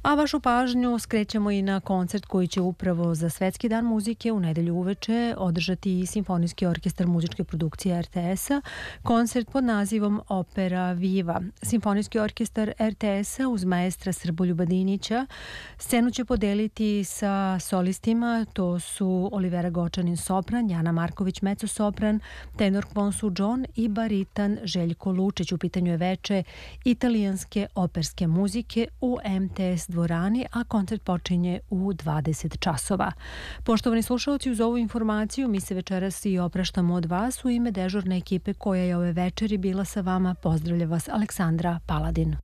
A vašu pažnju skrećemo i na koncert koji će upravo za Svetski dan muzike u nedelju uveče održati i Simfonijski orkestar muzičke produkcije RTS-a, koncert pod nazivom Opera Viva. Simfonijski orkestar RTS-a uz maestra Srboljuba Dinića scenu će podeliti sa solistima, to su Olivera Gočanin sopran, Jana Marković mezzo-sopran, tenor Kvonsu Džon i baritan Željko Lučić. U pitanju je veče italijanske operske muzike u MTS dvorani, a koncert počinje u 20 časova. Poštovani slušalci, uz ovu informaciju mi se večeras i opraštamo od vas. U ime dežurne ekipe koja je ove večeri bila sa vama, pozdravlja vas Aleksandra Paladin.